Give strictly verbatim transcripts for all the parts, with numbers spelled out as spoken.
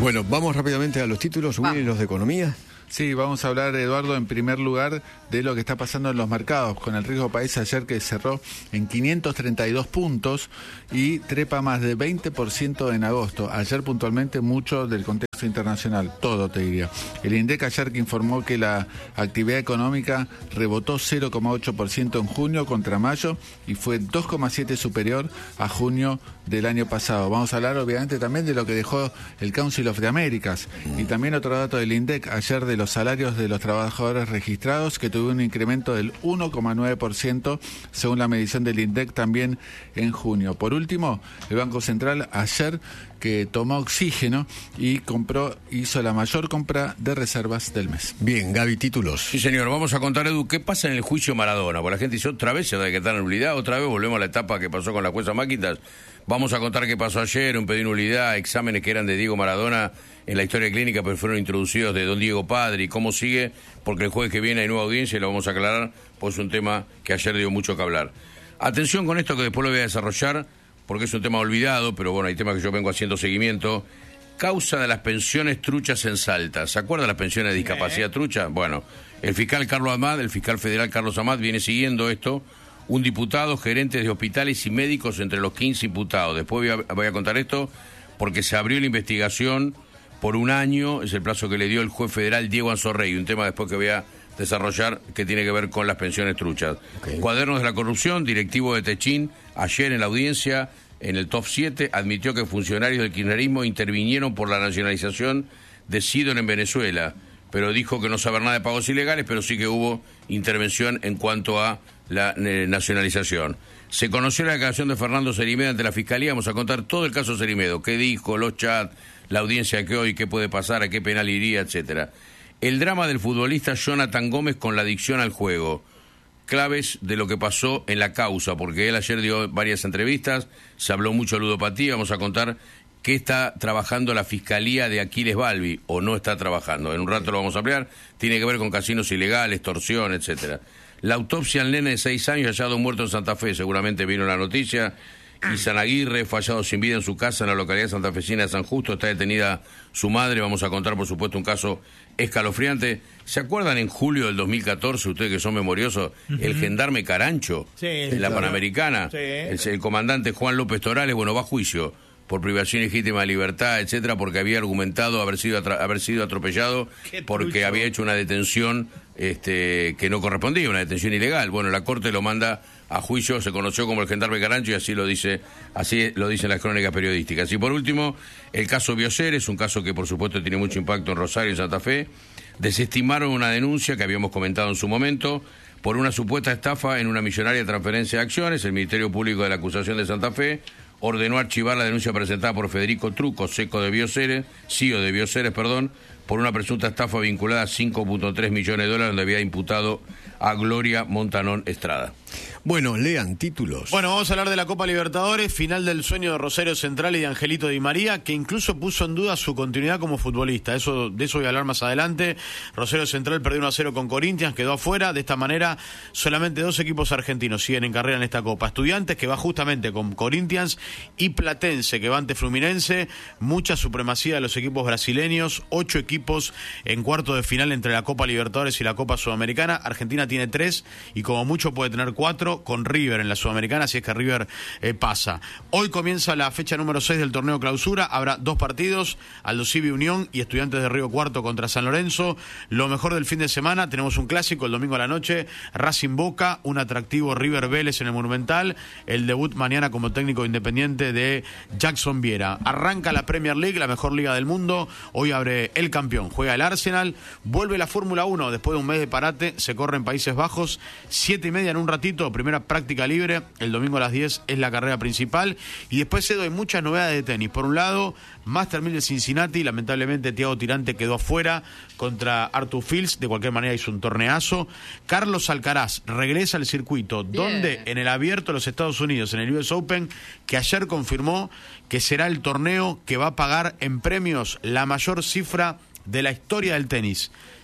Bueno, vamos rápidamente a los títulos, Willy, los de economía. Sí, vamos a hablar, Eduardo, en primer lugar de lo que está pasando en los mercados, con el riesgo país ayer que cerró en quinientos treinta y dos puntos y trepa más de veinte por ciento en agosto. Ayer puntualmente mucho del contexto internacional, todo te diría. El INDEC ayer que informó que la actividad económica rebotó cero coma ocho por ciento en junio contra mayo y fue dos coma siete por ciento superior a junio del año pasado. Vamos a hablar obviamente también de lo que dejó el Council of the Americas y también otro dato del INDEC ayer de los salarios de los trabajadores registrados que tuvo un incremento del uno coma nueve por ciento según la medición del INDEC también en junio. Por último, el Banco Central ayer que tomó oxígeno y compró, hizo la mayor compra de reservas del mes. Bien, Gaby, títulos. Sí, señor, vamos a contar, Edu, qué pasa en el juicio Maradona. Porque la gente dice, otra vez se da que está en nulidad, otra vez volvemos a la etapa que pasó con la jueza Máquitas. Vamos a contar qué pasó ayer, un pedido de nulidad, exámenes que eran de Diego Maradona en la historia clínica, pero fueron introducidos de don Diego Padre, y cómo sigue, porque el jueves que viene hay nueva audiencia y lo vamos a aclarar, pues es un tema que ayer dio mucho que hablar. Atención con esto que después lo voy a desarrollar, porque es un tema olvidado, pero bueno, hay temas que yo vengo haciendo seguimiento. Causa de las pensiones truchas en Salta. ¿Se acuerdan las pensiones de discapacidad trucha? Bueno, el fiscal Carlos Amat, el fiscal federal Carlos Amat viene siguiendo esto. Un diputado, gerentes de hospitales y médicos entre los quince imputados. Después voy a, voy a contar esto porque se abrió la investigación por un año, es el plazo que le dio el juez federal Diego Anzorrey, un tema después que voy a desarrollar que tiene que ver con las pensiones truchas. Okay. Cuadernos de la corrupción, directivo de Techín, ayer en la audiencia, en el top siete, admitió que funcionarios del kirchnerismo intervinieron por la nacionalización de Sidon en Venezuela, pero dijo que no sabe nada de pagos ilegales, pero sí que hubo intervención en cuanto a la eh, nacionalización. Se conoció la declaración de Fernando Cerimedo ante la Fiscalía, vamos a contar todo el caso Cerimedo, qué dijo, los chats, la audiencia que hoy, qué puede pasar, a qué penal iría, etcétera. El drama del futbolista Jonathan Gómez con la adicción al juego. Claves de lo que pasó en la causa, porque él ayer dio varias entrevistas, se habló mucho de ludopatía, vamos a contar qué está trabajando la Fiscalía de Aquiles Balbi, o no está trabajando, en un rato lo vamos a ampliar, tiene que ver con casinos ilegales, extorsión, etcétera. La autopsia al nene de seis años hallado muerto en Santa Fe, seguramente vino la noticia. Y San Aguirre, fallado sin vida en su casa en la localidad santafesina de San Justo, está detenida su madre. Vamos a contar, por supuesto, un caso escalofriante. ¿Se acuerdan en julio del dos mil catorce, ustedes que son memoriosos, uh-huh. el gendarme Carancho, sí, en la claro. Panamericana? Sí. El, el comandante Juan López Torales, bueno, va a juicio por privación ilegítima de libertad, etcétera, porque había argumentado haber sido atra- haber sido atropellado porque había hecho una detención este, que no correspondía, una detención ilegal. Bueno, la Corte lo manda a juicio, se conoció como el gendarme Carancho y así lo dice, así lo dicen las crónicas periodísticas. Y por último, el caso Biocer, es un caso que por supuesto tiene mucho impacto en Rosario y en Santa Fe. Desestimaron una denuncia que habíamos comentado en su momento por una supuesta estafa en una millonaria transferencia de acciones. El Ministerio Público de la Acusación de Santa Fe ordenó archivar la denuncia presentada por Federico Truco, seco de Bioceres, C E O de Bioceres, perdón, por una presunta estafa vinculada a cinco punto tres millones de dólares donde había imputado a Gloria Montanón Estrada. Bueno, lean títulos. Bueno, vamos a hablar de la Copa Libertadores, final del sueño de Rosario Central y de Angelito Di María, que incluso puso en duda su continuidad como futbolista. Eso, de eso voy a hablar más adelante. Rosario Central perdió uno a cero con Corinthians, quedó afuera. De esta manera, solamente dos equipos argentinos siguen en carrera en esta Copa. Estudiantes, que va justamente con Corinthians, y Platense, que va ante Fluminense. Mucha supremacía de los equipos brasileños. Ocho equipos en cuarto de final entre la Copa Libertadores y la Copa Sudamericana. Argentina tiene tres y como mucho puede tener cuatro con River en la Sudamericana, si es que River eh, pasa. Hoy comienza la fecha número seis del torneo clausura, habrá dos partidos, Aldo Civi Unión y Estudiantes de Río Cuarto contra San Lorenzo. Lo mejor del fin de semana, tenemos un clásico el domingo a la noche, Racing Boca, un atractivo River Vélez en el Monumental, el debut mañana como técnico independiente de Jackson Viera. Arranca la Premier League, la mejor liga del mundo, hoy abre el campeón, juega el Arsenal, vuelve la Fórmula uno después de un mes de parate, se corre en Países Bajos, siete y media en un ratito, primera práctica libre, el domingo a las diez es la carrera principal, y después Edo, hay muchas novedades de tenis. Por un lado, Master mil de Cincinnati, lamentablemente Thiago Tirante quedó afuera contra Arthur Fields, de cualquier manera hizo un torneazo. Carlos Alcaraz regresa al circuito, yeah. donde en el abierto de los Estados Unidos, en el U S Open, que ayer confirmó que será el torneo que va a pagar en premios la mayor cifra de la historia del tenis.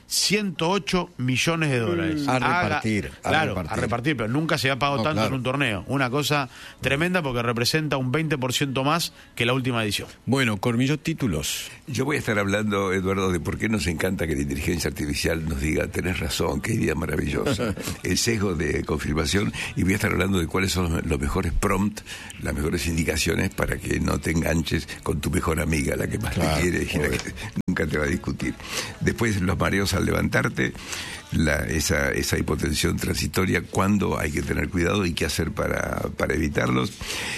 ciento ocho millones de dólares. A repartir, a claro, repartir. a repartir, pero nunca se ha pagado No, tanto claro. en un torneo. Una cosa tremenda porque representa un veinte por ciento más que la última edición. Bueno, Cormillo, títulos. Yo voy a estar hablando, Eduardo, de por qué nos encanta que la inteligencia artificial nos diga, tenés razón, qué idea maravillosa, el sesgo de confirmación, y voy a estar hablando de cuáles son los, los mejores prompts, las mejores indicaciones para que no te enganches con tu mejor amiga, la que más Claro, te quiere y la que nunca te va a discutir. Después los mareos al levantarte, la, esa, esa hipotensión transitoria, cuándo hay que tener cuidado y qué hacer para, para evitarlos.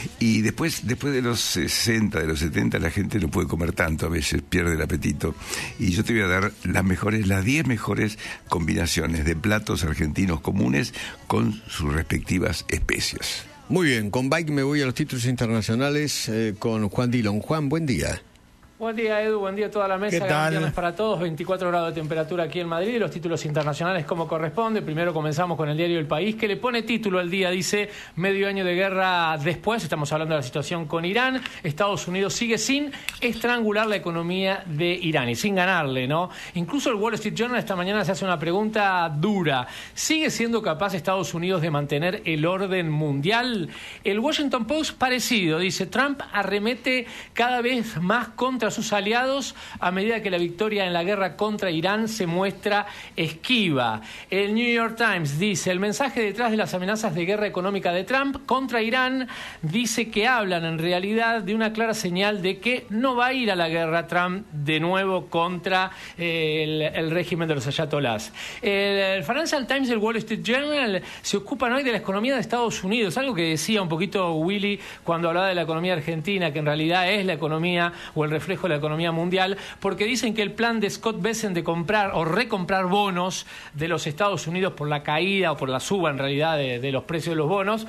Y después, después de los sesenta, de los setenta, la gente no puede comer tanto, a veces pierde el apetito. Y yo te voy a dar las mejores, las diez mejores combinaciones de platos argentinos comunes con sus respectivas especias. Muy bien, con Bike me voy a los títulos internacionales eh, con Juan Dillon. Juan, buen día. Buen día, Edu, buen día a toda la mesa. ¿Qué Gran tal? viernes para todos, veinticuatro grados de temperatura aquí en Madrid, los títulos internacionales como corresponde. Primero comenzamos con el diario El País, que le pone título al día, dice, medio año de guerra después, estamos hablando de la situación con Irán, Estados Unidos sigue sin estrangular la economía de Irán y sin ganarle, ¿no? Incluso el Wall Street Journal esta mañana se hace una pregunta dura, ¿sigue siendo capaz Estados Unidos de mantener el orden mundial? El Washington Post parecido, dice, Trump arremete cada vez más contra sus aliados a medida que la victoria en la guerra contra Irán se muestra esquiva. El New York Times dice, el mensaje detrás de las amenazas de guerra económica de Trump contra Irán dice que hablan en realidad de una clara señal de que no va a ir a la guerra Trump de nuevo contra eh, el, el régimen de los ayatolás. El, el Financial Times y el Wall Street Journal se ocupan hoy de la economía de Estados Unidos, algo que decía un poquito Willy cuando hablaba de la economía argentina, que en realidad es la economía o el reflejo de la economía mundial, porque dicen que el plan de Scott Bessent de comprar o recomprar bonos de los Estados Unidos por la caída o por la suba en realidad de, de los precios de los bonos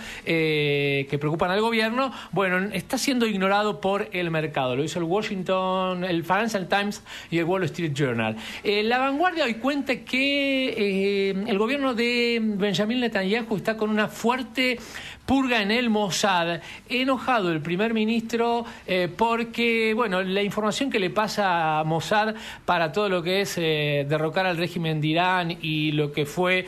eh, que preocupan al gobierno, bueno, está siendo ignorado por el mercado. Lo hizo el Washington, el Financial Times y el Wall Street Journal. Eh, la Vanguardia hoy cuenta que eh, el gobierno de Benjamin Netanyahu está con una fuerte purga en el Mossad. Enojado el primer ministro eh, porque, bueno, la información que le pasa a Mossad para todo lo que es eh, derrocar al régimen de Irán y lo que fue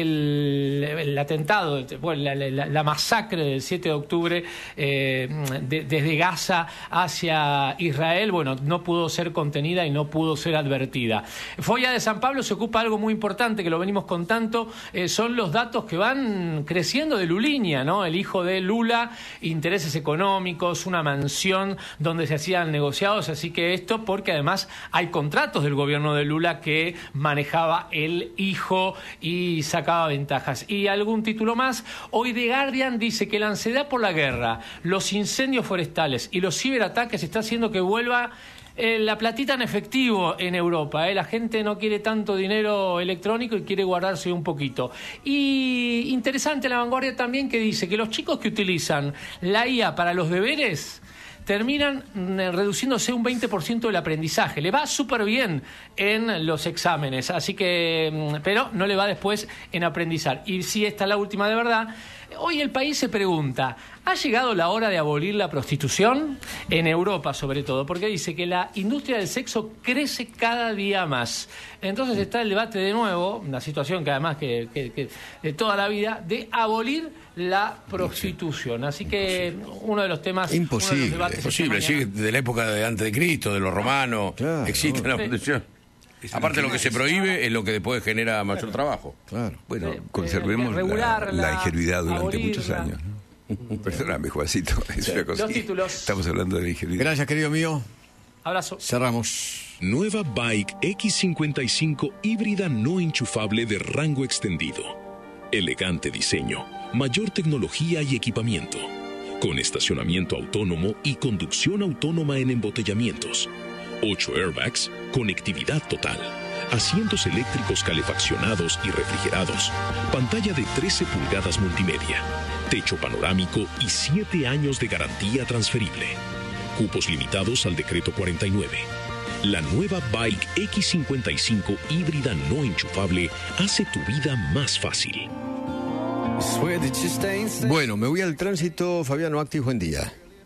el, el atentado, bueno, la, la, la masacre del siete de octubre eh, de, desde Gaza hacia Israel, bueno, no pudo ser contenida y no pudo ser advertida. Folla de San Pablo se ocupa de algo muy importante que lo venimos contando, eh, son los datos que van creciendo de Luliña, ¿no? El hijo de Lula, intereses económicos, una mansión donde se hacían negociados, así que esto porque además hay contratos del gobierno de Lula que manejaba el hijo y sacaba ventajas. Y algún título más, hoy The Guardian dice que la ansiedad por la guerra, los incendios forestales y los ciberataques está haciendo que vuelva Eh, la platita en efectivo en Europa, ¿eh? La gente no quiere tanto dinero electrónico y quiere guardarse un poquito. Y interesante La Vanguardia también, que dice que los chicos que utilizan la I A para los deberes terminan mm, reduciéndose un veinte por ciento del aprendizaje. Le va súper bien en los exámenes, así que, mm, pero no le va después en aprendizar. Y si esta es la última de verdad, hoy El País se pregunta, ¿ha llegado la hora de abolir la prostitución? En Europa, sobre todo, porque dice que la industria del sexo crece cada día más. Entonces está el debate de nuevo, una situación que además que, que, que de toda la vida, de abolir la prostitución. Así que uno de los temas... Imposible. Uno de los debates Imposible, esta sigue mañana. de la época de antes de Cristo, de los romanos, Claro, existe no. la prostitución. Aparte, lo que se prohíbe es lo que después genera mayor trabajo. Claro. Bueno, De- conservemos de la, regularla, la ingenuidad durante abolirla. muchos años, ¿no? Perdóname, Juancito, es una cosa. Los títulos. Estamos hablando de la ingenuidad. Gracias, querido mío. Abrazo. Cerramos. Nueva Bike X cincuenta y cinco híbrida no enchufable de rango extendido. Elegante diseño, mayor tecnología y equipamiento. Con estacionamiento autónomo y conducción autónoma en embotellamientos. ocho airbags, conectividad total. Asientos eléctricos calefaccionados y refrigerados. Pantalla de trece pulgadas multimedia. Techo panorámico y siete años de garantía transferible. Cupos limitados al decreto cuarenta y nueve. La nueva Bike X cincuenta y cinco híbrida no enchufable hace tu vida más fácil. Bueno, me voy al tránsito. Fabiano Actis, buen día.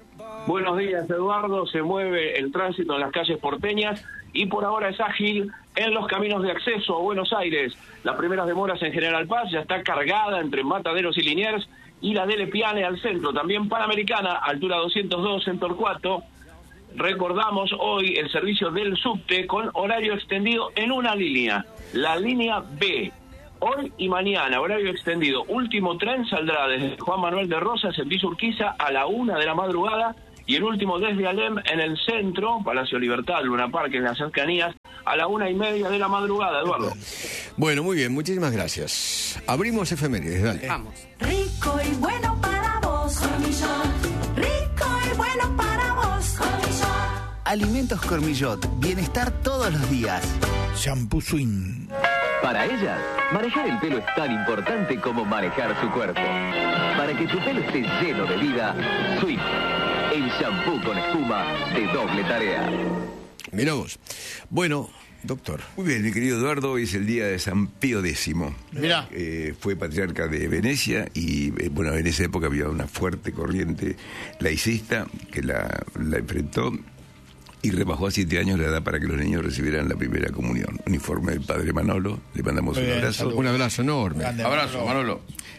Buenos días, Eduardo. Se mueve el tránsito en las calles porteñas y por ahora es ágil en los caminos de acceso a Buenos Aires. Las primeras demoras en General Paz ya está cargada entre Mataderos y Liniers, y la de Lepiane al centro. También Panamericana, altura doscientos dos en Torcuato. Recordamos hoy el servicio del subte con horario extendido en una línea, la línea B. Hoy y mañana, horario extendido. Último tren saldrá desde Juan Manuel de Rosas en Villa Urquiza a la una de la madrugada, y el último desde Alem en el centro, Palacio Libertad, Luna Park en las cercanías, a la una y media de la madrugada, Eduardo. Bueno, muy bien, muchísimas gracias. Abrimos efemérides, dale. Vamos. Rico y bueno para vos, Cormillot. Rico y bueno para vos, Cormillot. Alimentos Cormillot, bienestar todos los días. Shampoo Swing. Para ella, manejar el pelo es tan importante como manejar su cuerpo. Para que tu pelo esté lleno de vida, Swing, el shampoo con espuma de doble tarea. Mirá vos. Bueno, doctor. Muy bien, mi querido Eduardo, hoy es el día de San Pío X. Mirá. Eh, fue patriarca de Venecia y, eh, bueno, en esa época había una fuerte corriente laicista que la, la enfrentó y rebajó a siete años la edad para que los niños recibieran la primera comunión. Un informe del padre Manolo, le mandamos un abrazo. Un abrazo enorme. Abrazo, Manolo.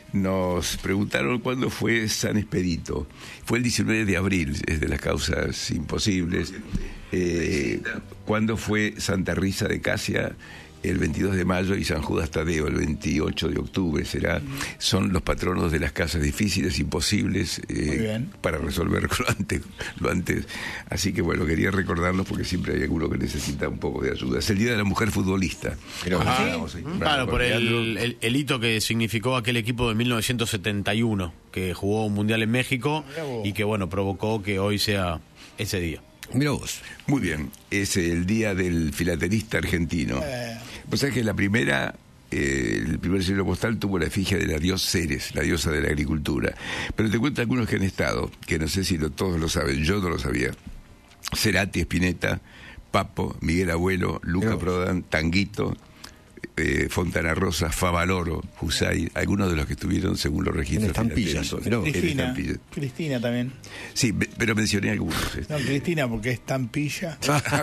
Nos preguntaron cuándo fue San Expedito. Fue el diecinueve de abril, es de las causas imposibles. Eh, ¿Cuándo fue Santa Risa de Casia? El veintidós de mayo, y San Judas Tadeo el veintiocho de octubre será. Son los patronos de las casas difíciles, imposibles, eh, para resolverlo antes, lo antes. Así que bueno, quería recordarlos porque siempre hay alguno que necesita un poco de ayuda. Es el Día de la Mujer Futbolista. Pero, ah, ¿sí? Claro, por el, el, el hito que significó aquel equipo de mil novecientos setenta y uno, que jugó un mundial en México y que bueno, provocó que hoy sea ese día. Mira vos. Muy bien, es el día del filatelista argentino. Eh. Vos sabés que la primera, eh, el primer sello postal tuvo la efigie de la diosa Ceres, la diosa de la agricultura. Pero te cuento algunos que han estado, que no sé si lo, todos lo saben, yo no lo sabía. Cerati, Spinetta, Papo, Miguel Abuelo, Luca Prodan, Tanguito, eh, Fontana Rosa, Favaloro, Husay, algunos de los que estuvieron según los registros. Estampillas. Cristina, Cristina también. Sí, pero mencioné algunos. No, Cristina porque es estampilla.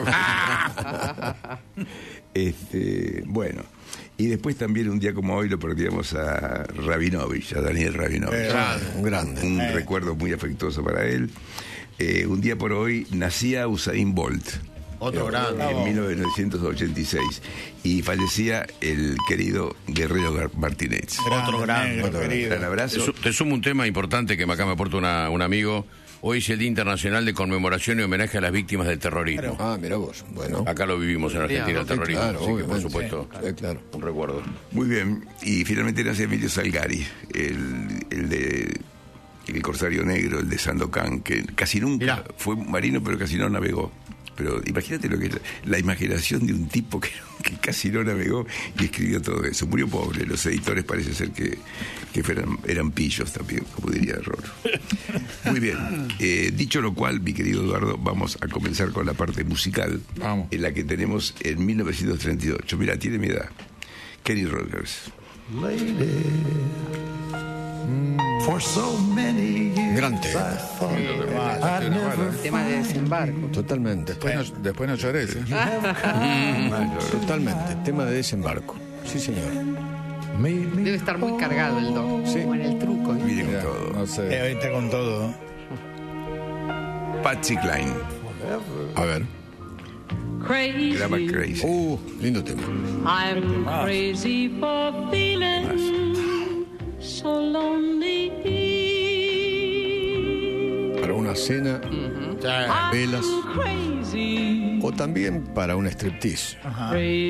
este, bueno, y después también un día como hoy lo perdíamos a Rabinovich, a Daniel Rabinovich. Eh, un grande. Un eh. recuerdo muy afectuoso para él. Eh, un día por hoy nacía Usain Bolt. Otro grande. En mil novecientos ochenta y seis. Y fallecía el querido Guerrero Martínez. Otro grande. Otro gran, gran abrazo. Te, te sumo un tema importante que acá me aporta una, un amigo. Hoy es el Día Internacional de Conmemoración y Homenaje a las Víctimas del Terrorismo. Ah, mira vos. Bueno. Acá lo vivimos en Argentina, el terrorismo. Claro, así que, por supuesto, sí, claro. un recuerdo. Muy bien. Y finalmente nace Emilio Salgari, el, el de El Corsario Negro, el de Sandokan, que casi nunca Mirá. fue marino, pero casi no navegó. Pero imagínate lo que es la imaginación de un tipo que, que casi no navegó y escribió todo eso. Murió pobre, los editores parece ser que, que fueran, eran pillos también, como diría Roro. Muy bien, eh, dicho lo cual, mi querido Eduardo, vamos a comenzar con la parte musical, vamos. En la que tenemos en mil novecientos treinta y ocho. Mira, tiene mi edad. Kenny Rogers. For so many years. Gran tema. El tema de desembarco. Totalmente. Después no, después no llores. ¿eh? Totalmente. Tema de desembarco. Sí, señor. Debe estar muy cargado el do. Sí. Como en el truco. Viene con todo. No sé. Eh, ahorita con todo. Patsy Cline. A ver. Crazy. Graba Crazy. Uh, lindo tema. I'm ah. crazy for feeling so lonely. Para una cena, uh-huh. velas, o también para un striptease. Ajá.